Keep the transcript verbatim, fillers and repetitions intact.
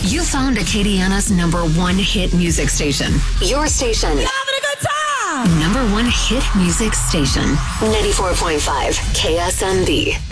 You found Acadiana's number one hit music station. Your station. You're having a good time. Number one hit music station. ninety-four point five K S M B.